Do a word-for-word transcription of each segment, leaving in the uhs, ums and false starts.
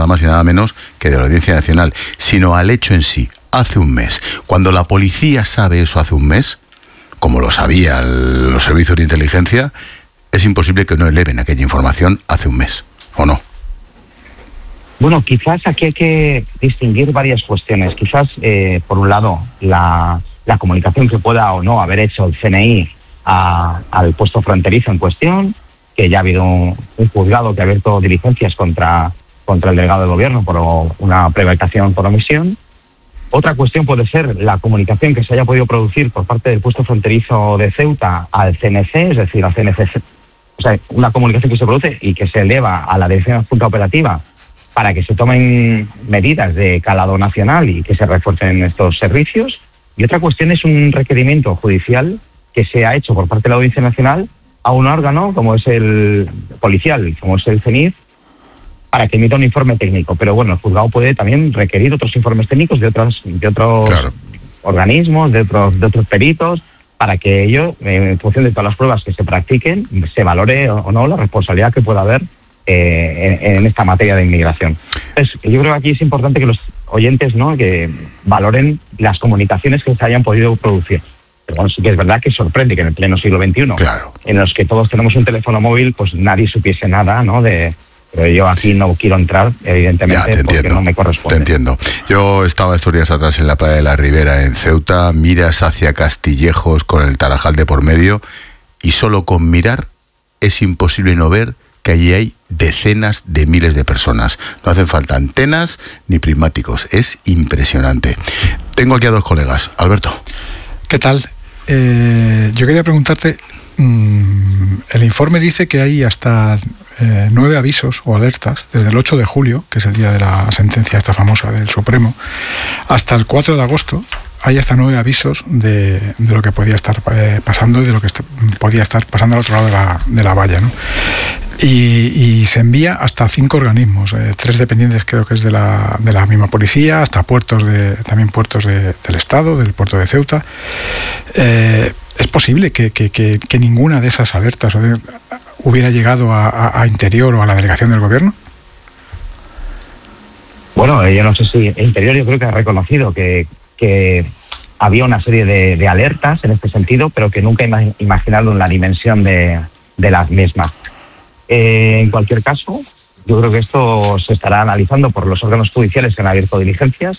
nada más y nada menos que de la Audiencia Nacional, sino al hecho en sí, hace un mes. Cuando la policía sabe eso hace un mes, como lo sabían los servicios de inteligencia, es imposible que no eleven aquella información hace un mes, ¿o no? Bueno, quizás aquí hay que distinguir varias cuestiones. Quizás, eh, por un lado, la, la comunicación que pueda o no haber hecho el C N I a, al puesto fronterizo en cuestión, que ya ha habido un, un juzgado que ha abierto diligencias contra, contra el delegado del gobierno por una prevaricación por omisión. Otra cuestión puede ser la comunicación que se haya podido producir por parte del puesto fronterizo de Ceuta al C N C, es decir, al C N C, o sea, una comunicación que se produce y que se eleva a la Dirección Adjunta Operativa para que se tomen medidas de calado nacional y que se refuercen estos servicios. Y otra cuestión es un requerimiento judicial que se ha hecho por parte de la Audiencia Nacional a un órgano como es el policial, como es el C N I F, para que emita un informe técnico. Pero bueno, el juzgado puede también requerir otros informes técnicos de otros, de otros claro. organismos, de otros, de otros peritos, para que ello, en función de todas las pruebas que se practiquen, se valore o no la responsabilidad que pueda haber Eh, en, en esta materia de inmigración. Entonces, yo creo que aquí es importante que los oyentes, ¿no?, que valoren las comunicaciones que se hayan podido producir. Pero bueno, sí que es verdad que sorprende que en el pleno siglo veintiuno, claro. en los que todos tenemos un teléfono móvil, pues nadie supiese nada, ¿no?, de... Pero yo aquí no quiero entrar, evidentemente, ya, porque no me corresponde. Te entiendo. Yo estaba estos días atrás en la playa de la Ribera, en Ceuta, miras hacia Castillejos con el Tarajal de por medio, y solo con mirar es imposible no ver que allí hay decenas de miles de personas. No hacen falta antenas ni prismáticos. Es impresionante. Tengo aquí a dos colegas. Alberto. ¿Qué tal? Eh, yo quería preguntarte, mmm, el informe dice que hay hasta eh, nueve avisos o alertas desde el ocho de julio, que es el día de la sentencia esta famosa del Supremo, hasta el cuatro de agosto. Hay hasta nueve avisos de, de lo que podía estar eh, pasando y de lo que est- podía estar pasando al otro lado de la, de la valla, ¿no? Y, y se envía hasta cinco organismos, eh, tres dependientes creo que es de la, de la misma policía, hasta puertos de, también puertos de, del Estado, del puerto de Ceuta. Eh, ¿Es posible que, que, que, que ninguna de esas alertas de, hubiera llegado a, a, a Interior o a la delegación del gobierno? Bueno, yo no sé si Interior yo creo que ha reconocido que que había una serie de, de alertas en este sentido, pero que nunca ima- imaginaron la dimensión de, de las mismas. Eh, en cualquier caso, yo creo que esto se estará analizando por los órganos judiciales que han abierto diligencias,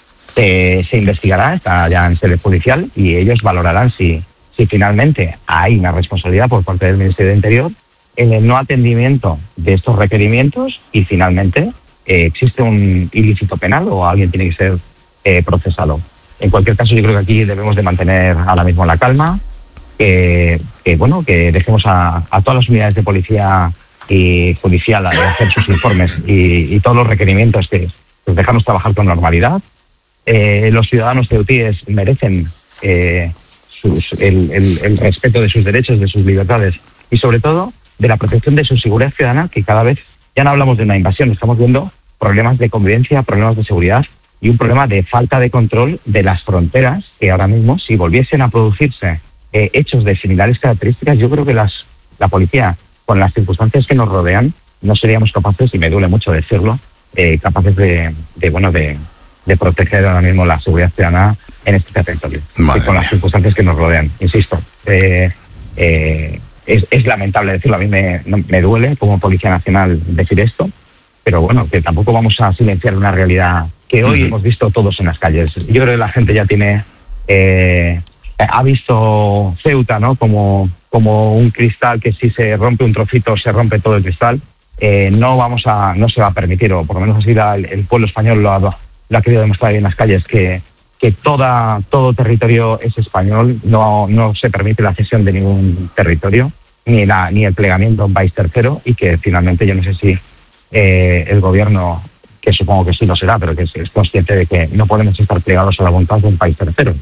eh, se investigará, está ya en sede judicial, y ellos valorarán si, si finalmente hay una responsabilidad por parte del Ministerio de Interior en el no atendimiento de estos requerimientos y finalmente eh, existe un ilícito penal o alguien tiene que ser Eh, procesado. En cualquier caso, yo creo que aquí debemos de mantener ahora mismo la calma, que, que bueno, que dejemos a, a todas las unidades de policía y judicial a hacer sus informes y, y todos los requerimientos que pues, dejamos trabajar con normalidad. Eh, los ciudadanos ceutíes merecen eh, sus, el, el, el respeto de sus derechos, de sus libertades y sobre todo de la protección de su seguridad ciudadana, que cada vez ya no hablamos de una invasión, estamos viendo problemas de convivencia, problemas de seguridad y un problema de falta de control de las fronteras, que ahora mismo, si volviesen a producirse eh, hechos de similares características, yo creo que las, la policía, con las circunstancias que nos rodean, no seríamos capaces, y me duele mucho decirlo, eh, capaces de, de bueno de, de proteger ahora mismo la seguridad ciudadana en este territorio. Y con las circunstancias que nos rodean. Insisto, eh, eh, es, es lamentable decirlo, a mí me, me duele como Policía Nacional decir esto, pero bueno, que tampoco vamos a silenciar una realidad que hoy uh-huh. hemos visto todos en las calles. Yo creo que la gente ya tiene, eh, ha visto Ceuta, ¿no?, como, como un cristal que si se rompe un trocito se rompe todo el cristal. Eh, no vamos a, no se va a permitir, o por lo menos así la, el pueblo español lo ha, lo ha querido demostrar en las calles, que, que toda, todo territorio es español, no, no se permite la cesión de ningún territorio, ni, la, ni el plegamiento a un país tercero, y que finalmente yo no sé si eh, el gobierno, que supongo que sí lo será, pero que es consciente de que no podemos estar plegados a la voluntad de un país tercero.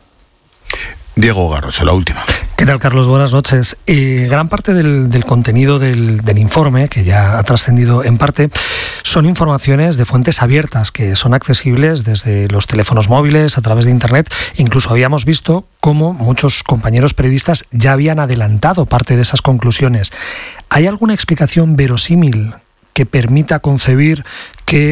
Diego Garroso, la última. ¿Qué tal, Carlos? Buenas noches. Eh, gran parte del, del contenido del, del informe, que ya ha trascendido en parte, son informaciones de fuentes abiertas que son accesibles desde los teléfonos móviles, a través de Internet. Incluso habíamos visto cómo muchos compañeros periodistas ya habían adelantado parte de esas conclusiones. ¿Hay alguna explicación verosímil que permita concebir que